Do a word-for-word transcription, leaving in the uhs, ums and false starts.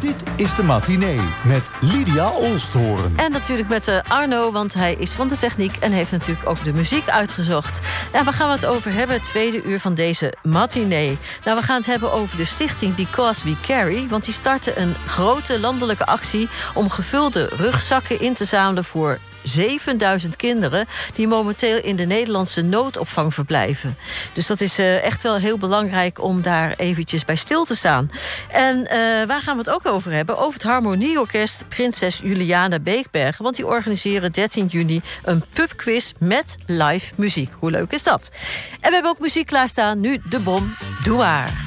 Dit is de matinee met Lydia Oosthoorn. En natuurlijk met uh, Arno, want hij is van de techniek en heeft natuurlijk ook de muziek uitgezocht. Ja, waar gaan we het over hebben? Het tweede uur van deze matinee. Nou, we gaan het hebben over de stichting Because We Carry, want die startte een grote landelijke actie om gevulde rugzakken in te zamelen voor zevenduizend kinderen die momenteel in de Nederlandse noodopvang verblijven. Dus dat is uh, echt wel heel belangrijk om daar eventjes bij stil te staan. En uh, waar gaan we het ook over hebben? Over het Harmonieorkest Prinses Juliana Beekbergen, want die organiseren dertien juni een pubquiz met live muziek. Hoe leuk is dat? En we hebben ook muziek klaarstaan. Nu de bom. Doe maar.